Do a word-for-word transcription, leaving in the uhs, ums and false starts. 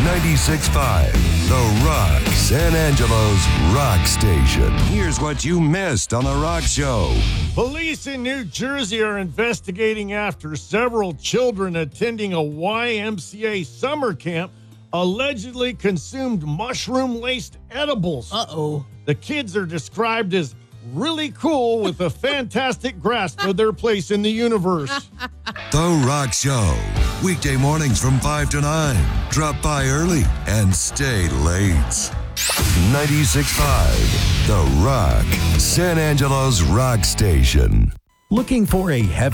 ninety-six point five, The Rock, San Angelo's rock station. Here's what you missed on The Rock Show. Police in New Jersey are investigating after several children attending a Y M C A summer camp allegedly consumed mushroom-laced edibles. Uh-oh. The kids are described as really cool with a fantastic grasp of their place in the universe. The Rock Show. Weekday mornings from five to nine. Drop by early and stay late. ninety-six point five, The Rock, San Angelo's rock station. Looking for a heavy